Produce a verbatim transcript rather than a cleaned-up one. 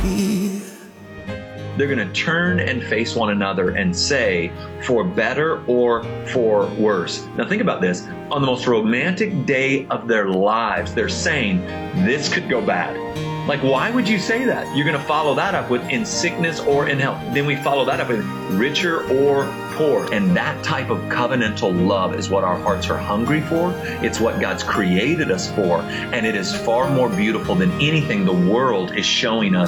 here. They're going to turn and face one another and say, for better or for worse. Now think about this. On the most romantic day of their lives, they're saying, this could go bad. Like, why would you say that? You're going to follow that up with in sickness or in health. Then we follow that up with richer or poor. And that type of covenantal love is what our hearts are hungry for. It's what God's created us for. And it is far more beautiful than anything the world is showing us